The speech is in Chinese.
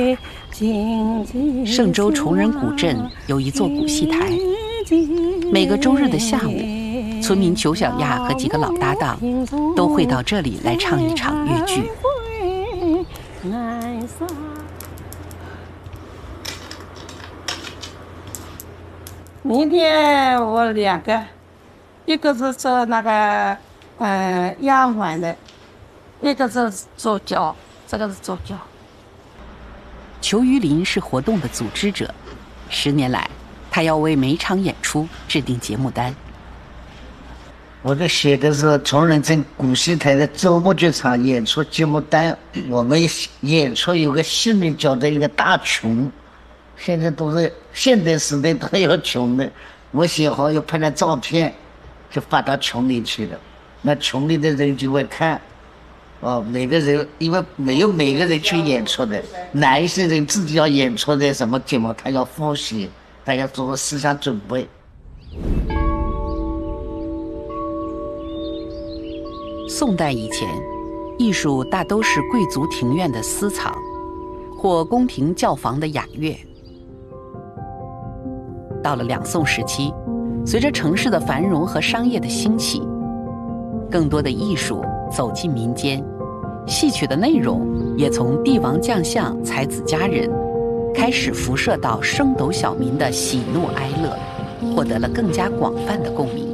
嵊州崇仁古镇有一座古戏台，每个周日的下午，村民裘小亚和几个老搭档都会到这里来唱一场越剧。 明天我2个，一个是做那个丫鬟的，一个是做脚，这个是做脚。 裘于林是活动的组织者，10年来，他要为每场演出制定节目单。 我这写的是崇仁镇古戏台的周末剧场演出节目单。我们演出有个戏名叫做一个大穷，现在都是现代时代都要穷的。我写好又拍了照片，就发到群里去了。那群里的人就会看。每个人因为没有每个人去演出的，哪一些人自己要演出的什么节目，他要复习，他要做思想准备。 宋代以前，艺术大都是贵族庭院的私藏，或宫廷教坊的雅乐。到了两宋时期，随着城市的繁荣和商业的兴起，更多的艺术走进民间，戏曲的内容也从帝王将相、才子佳人，开始辐射到升斗小民的喜怒哀乐，获得了更加广泛的共鸣。